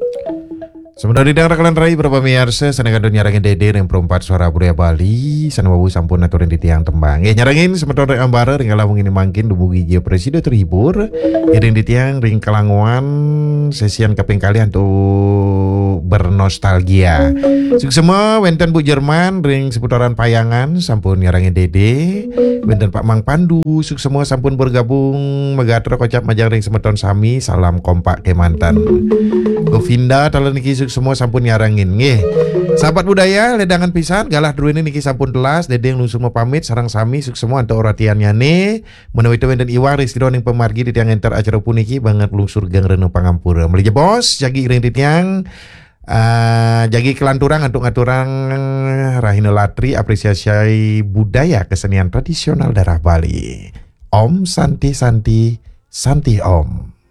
Sementara di daerah kalian rai berapa miarsa sanakan dunia nyarangin dede yang perempat suara budaya Bali sana wawu sampun aturin di tiang tembang nyarangin sementara ring ambara ring lawung ini mangkin dumugi dia presiden terhibur iring di tiang ring kelanguan sesian kaping kalian tuh bernostalgia semua wenten Bu Jerman ring seputaran payangan sampun nyarangin dede wenten Pak Mang Pandu semua sampun bergabung megatra kocap majang ring semeton sami salam kompak kemantan Govinda talan niki semua sampun nyarangin nggih. Sahabat budaya ledangan pisan galah dulu ini niki sampun telas dedeng lu semua pamit sarang sami suk semua untuk oratiannya nih menawi itu dan iwang ristiro ning pemargi di tiang enter acara puniki banget lungsur gang reno pangampura meuli bos jagi iring di tiang jagi kelanturang untuk ngaturang rahina latri apresiasi budaya kesenian tradisional daerah Bali. Om Santi Santi Santi Om.